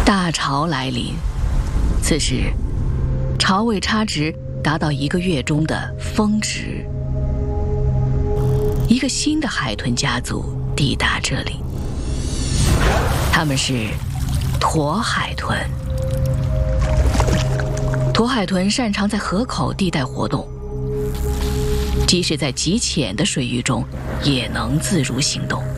大潮来临，此时潮位差值达到1个月中的峰值。一个新的海豚家族抵达这里，他们是驼海豚。驼海豚擅长在河口地带活动，即使在极浅的水域中也能自如行动。